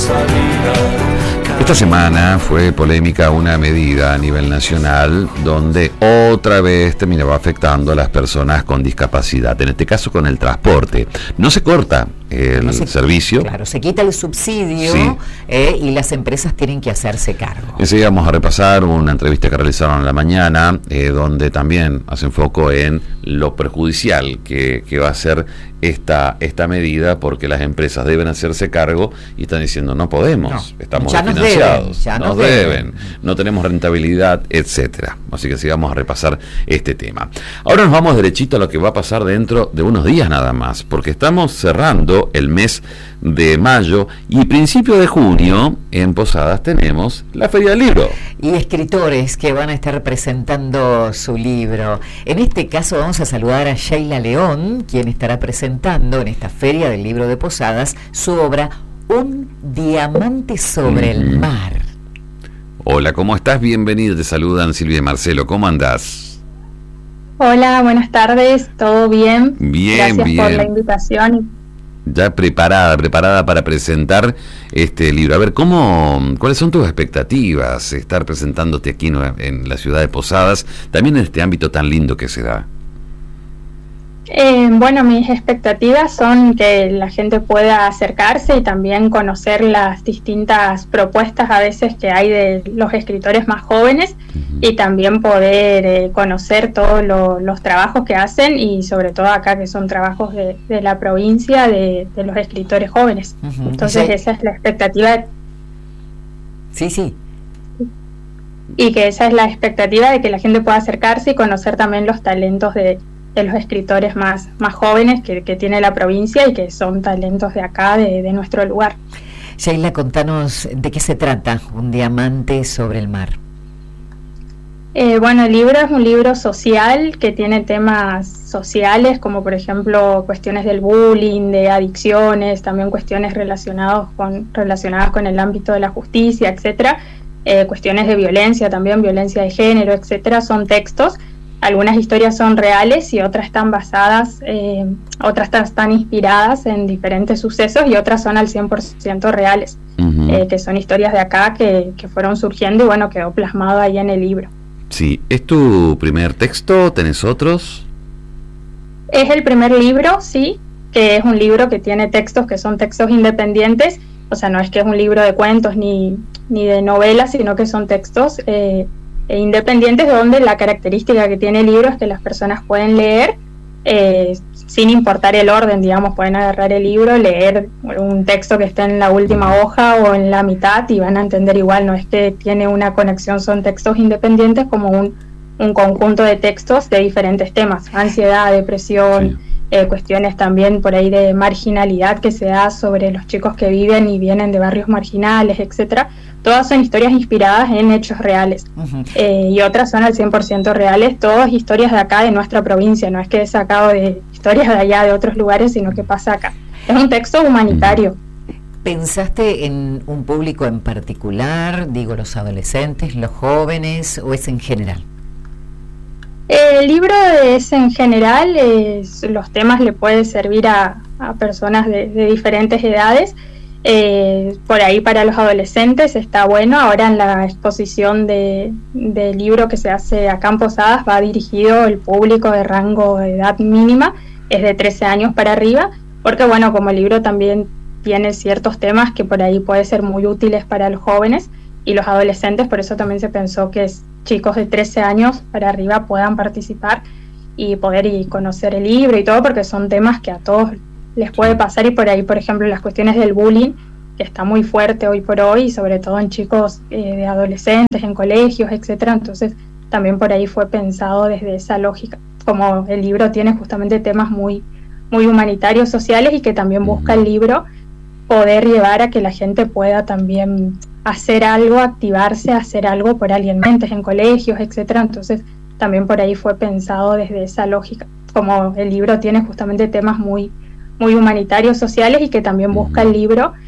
Esta semana fue polémica una medida a nivel nacional donde otra vez terminaba afectando a las personas con discapacidad, en este caso con el transporte. No se corta el servicio. Claro, se quita el subsidio, sí. Y las empresas tienen que hacerse cargo. Enseguida vamos a repasar una entrevista que realizaron en la mañana, donde también hacen foco en lo perjudicial que va a ser esta medida, porque las empresas deben hacerse cargo y están diciendo no podemos, estamos desfinanciados, nos deben, no tenemos rentabilidad, etcétera. Así que sí, vamos a repasar este tema. Ahora nos vamos derechito a lo que va a pasar dentro de unos días nada más, porque estamos cerrando el mes de mayo y principio de junio en Posadas tenemos la Feria del Libro. Y escritores que van a estar presentando su libro. En este caso vamos a saludar a Sheila León, quien estará presentando en esta Feria del Libro de Posadas su obra Un diamante sobre el mar. Hola, ¿cómo estás? Bienvenido, te saludan Silvia y Marcelo, ¿cómo andás? Hola, buenas tardes, ¿todo bien? Bien, gracias bien. Por la invitación. Ya preparada para presentar este libro. A ver, ¿cuáles son tus expectativas estar presentándote aquí en la ciudad de Posadas, también en este ámbito tan lindo que se da? Bueno, mis expectativas son que la gente pueda acercarse y también conocer las distintas propuestas a veces que hay de los escritores más jóvenes, y también poder conocer todos los trabajos que hacen, y sobre todo acá que son trabajos de la provincia de los escritores jóvenes. Entonces sí. Esa es la expectativa. Sí. Y que esa es la expectativa, de que la gente pueda acercarse y conocer también los talentos de los escritores más jóvenes que tiene la provincia y que son talentos de acá, de nuestro lugar. Sheila, contanos de qué se trata Un diamante sobre el mar. Bueno, el libro es un libro social que tiene temas sociales, como por ejemplo cuestiones del bullying, de adicciones, también cuestiones relacionadas con el ámbito de la justicia, etcétera, cuestiones de violencia, también violencia de género, etcétera. Son textos. Algunas historias son reales y otras están basadas, otras están inspiradas en diferentes sucesos, y otras son al 100% reales, que son historias de acá que fueron surgiendo y bueno, quedó plasmado ahí en el libro. Sí, ¿es tu primer texto? ¿Tenés otros? Es el primer libro, sí, que es un libro que tiene textos que son textos independientes, o sea, no es que es un libro de cuentos ni de novelas, sino que son textos independientes, donde la característica que tiene el libro es que las personas pueden leer sin importar el orden, digamos, pueden agarrar el libro, leer un texto que esté en la última hoja o en la mitad y van a entender igual, no es que tiene una conexión, son textos independientes como un conjunto de textos de diferentes temas, ansiedad, depresión, cuestiones también por ahí de marginalidad que se da sobre los chicos que viven y vienen de barrios marginales, etcétera. Todas son historias inspiradas en hechos reales, y otras son al 100% reales, todas historias de acá, de nuestra provincia, no es que he sacado de historias de allá, de otros lugares, sino que pasa acá. Es un texto humanitario. ¿Pensaste en un público en particular, digo los adolescentes, los jóvenes, o es en general? El libro es en general, los temas le pueden servir a personas de diferentes edades. Por ahí para los adolescentes está bueno. Ahora en la exposición del libro que se hace acá en Posadas va dirigido el público de rango de edad mínima, es de 13 años para arriba, porque bueno, como el libro también tiene ciertos temas que por ahí pueden ser muy útiles para los jóvenes y los adolescentes, por eso también se pensó que chicos de 13 años para arriba puedan participar y poder conocer el libro y todo, porque son temas que a todos les puede pasar. Y por ahí, por ejemplo, las cuestiones del bullying, que está muy fuerte hoy por hoy, y sobre todo en chicos de adolescentes, en colegios, etcétera. Entonces también por ahí fue pensado desde esa lógica, como el libro tiene justamente temas muy humanitarios, sociales, y que también busca el libro poder llevar a que la gente pueda también hacer algo, activarse, hacer algo por alguien más, en colegios, etcétera. Entonces también por ahí fue pensado desde esa lógica, como el libro tiene justamente temas muy humanitarios, sociales, y que también busca el libro